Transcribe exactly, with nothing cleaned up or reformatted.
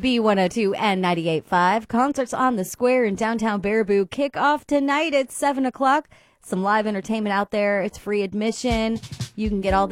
B one oh two and ninety-eight point five. Concerts on the Square in downtown Baraboo kick off tonight at seven o'clock. Some live entertainment out there. It's free admission. You can get all the